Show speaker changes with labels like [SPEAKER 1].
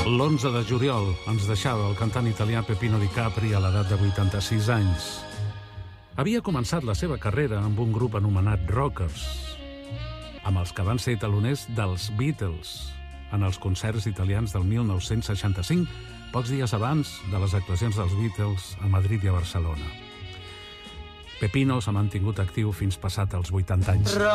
[SPEAKER 1] L'11 de juliol ens deixava el cantant italià Peppino Di Capri a l'edat de 86 anys. Havia començat la seva carrera amb un grup anomenat Rockers, amb els que van ser taloners dels Beatles en els concerts italians del 1965, pocs dies abans de les actuacions dels Beatles a Madrid i a Barcelona. Peppino s'ha mantingut actiu fins passat els 80 anys.